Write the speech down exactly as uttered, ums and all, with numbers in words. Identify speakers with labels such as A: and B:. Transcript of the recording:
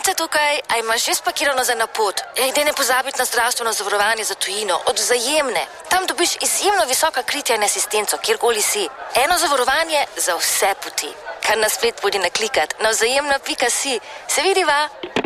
A: Mojca tukaj, a imaš že spakirano za napot? Ej, daj ne pozabiti na zdravstveno zavarovanje za tujino, od Vzajemne. Tam dobiš izjemno visoka kritja in asistenco, kjerkoli si. Eno zavarovanje za vse poti. Kar nas spet bodi naklikat na vzajemno pika si. Se vidiva?